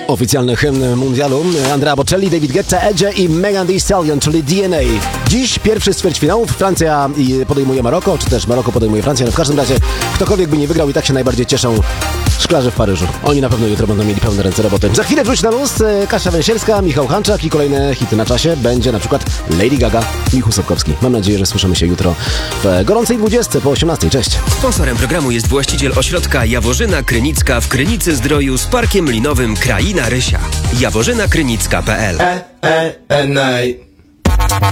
Oficjalny hymn mundialu. Andrea Bocelli, David Guetta, Edge i Megan Thee Stallion, czyli DNA. Dziś pierwszy z ćwierćfinałów. Francja podejmuje Maroko, czy też Maroko podejmuje Francję. No w każdym razie, ktokolwiek by nie wygrał, i tak się najbardziej cieszą szklarze w Paryżu. Oni na pewno jutro będą mieli pełne ręce roboty. Za chwilę wróci na luz Kasia Węsierska, Michał Hanczak i kolejne hity na czasie. Będzie na przykład Lady Gaga, Michał Sobkowski. Mam nadzieję, że słyszymy się jutro w gorącej 20 po 18. Cześć. Sponsorem programu jest właściciel ośrodka Jaworzyna Krynicka w Krynicy-Zdroju z parkiem linowym Kraina Rysia. jaworzyna-krynicka.pl